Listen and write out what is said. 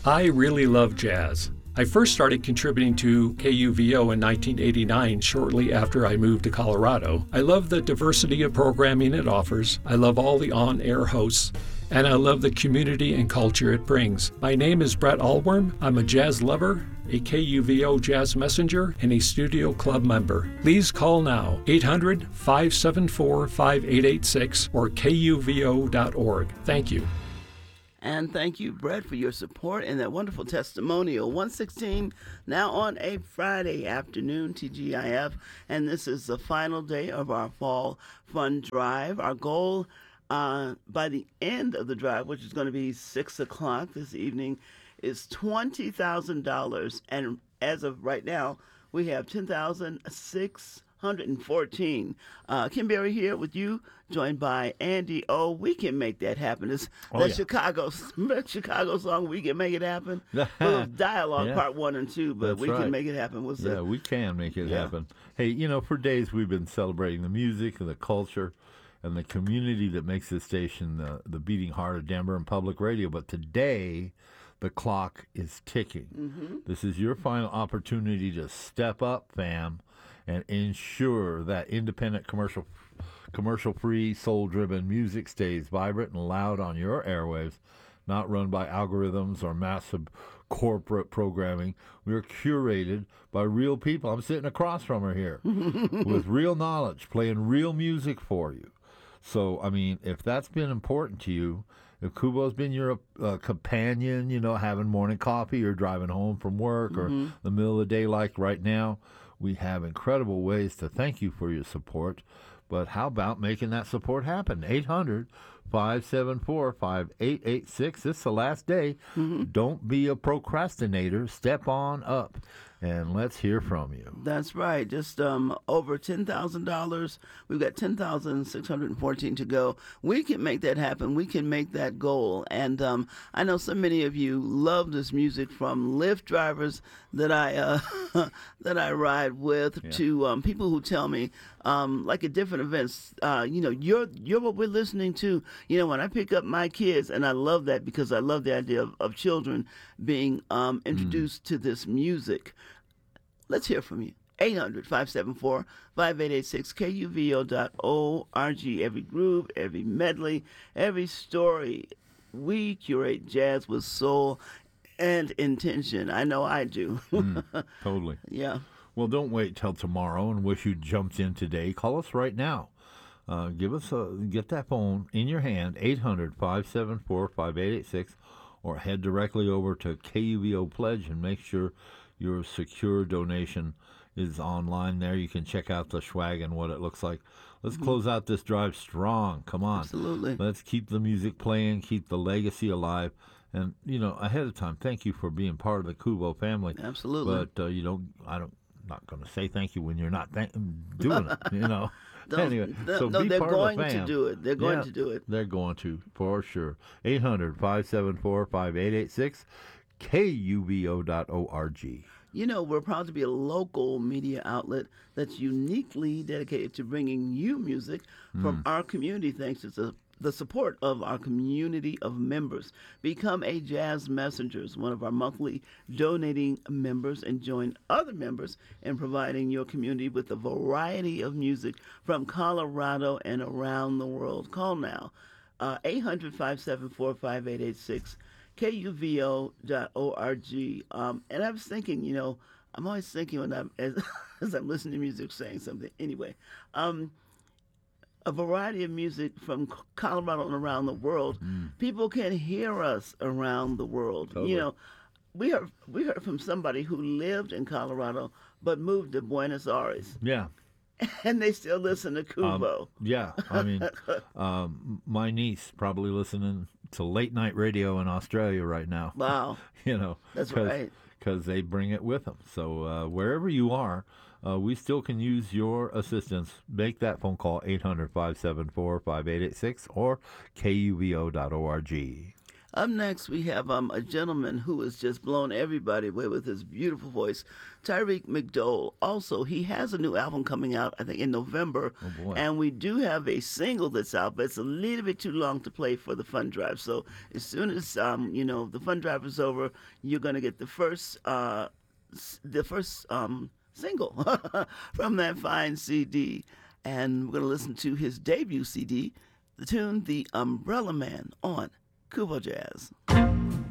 I really love jazz. I first started contributing to KUVO in 1989, shortly after I moved to Colorado. I love the diversity of programming it offers. I love all the on-air hosts. And I love the community and culture it brings. My name is Brett Allworm. I'm a jazz lover, a KUVO jazz messenger, and a studio club member. Please call now, 800-574-5886 or kuvo.org. Thank you. And thank you, Brett, for your support and that wonderful testimonial. 116 now on a Friday afternoon, TGIF. And this is the final day of our Fall Fun Drive. Our goal by the end of the drive, which is going to be 6 o'clock this evening, is $20,000. And as of right now, we have 10,614. Kim Berry here with you, joined by Andy O. We can make that happen. It's Chicago song, We Can Make It Happen. Full of dialogue, part 1 and 2, but we can make it happen. What's that? We can make it happen. Hey, for days we've been celebrating the music and the culture and the community that makes this station the beating heart of Denver and public radio. But today, the clock is ticking. Mm-hmm. This is your final opportunity to step up, fam, and ensure that independent, commercial-free, soul-driven music stays vibrant and loud on your airwaves, not run by algorithms or massive corporate programming. We're curated by real people. I'm sitting across from her here with real knowledge, playing real music for you. So, if that's been important to you, if Kubo's been your companion, having morning coffee or driving home from work or the middle of the day like right now, we have incredible ways to thank you for your support. But how about making that support happen? 800-574-5886. This is the last day. Don't be a procrastinator. Step on up. And let's hear from you. That's right. Just over $10,000. We've got 10,614 to go. We can make that happen. We can make that goal. And I know so many of you love this music, from Lyft drivers that I that I ride with to people who tell me, like at different events, you're what we're listening to. When I pick up my kids, and I love that because I love the idea of children being introduced to this music. Let's hear from you. 800-574-5886, kuvo.org. Every groove, every medley, every story. We curate jazz with soul and intention. I know I do. Totally. Yeah. Well, don't wait till tomorrow and wish you jumped in today. Call us right now. Get that phone in your hand, 800-574-5886, or head directly over to KUVO Pledge and make sure your secure donation is online there. You can check out the swag and what it looks like. Let's close out this drive strong. Come on. Absolutely. Let's keep the music playing, keep the legacy alive. And, ahead of time, thank you for being part of the Kubo family. Absolutely. But I'm not going to say thank you when you're not doing it, Anyway, so be they're part going of the fam. to do it. They're going to do it. They're going to, for sure. 800-574-5886, kuvo.org. We're proud to be a local media outlet that's uniquely dedicated to bringing you music from our community, thanks to the support of our community of members. Become a Jazz Messenger, one of our monthly donating members, and join other members in providing your community with a variety of music from Colorado and around the world. Call now, 800-574-5886, kuvo.org. And I was thinking, I'm always thinking when as I'm listening to music, saying something. Anyway, a variety of music from Colorado and around the world. People can hear us around the world. Totally. We heard from somebody who lived in Colorado but moved to Buenos Aires. Yeah. And they still listen to Kubo. My niece probably listening to late night radio in Australia right now. Wow. That's right. Because they bring it with them. So wherever you are, we still can use your assistance. Make that phone call, 800-574-5886 or kuvo.org. Up next, we have a gentleman who has just blown everybody away with his beautiful voice, Tyreek McDowell. Also, he has a new album coming out, I think, in November. Oh, boy. And we do have a single that's out, but it's a little bit too long to play for the fund drive. So as soon as the fund drive is over, you're going to get the first single from that fine CD. And we're going to listen to his debut CD, the tune "The Umbrella Man" on Kubo Jazz.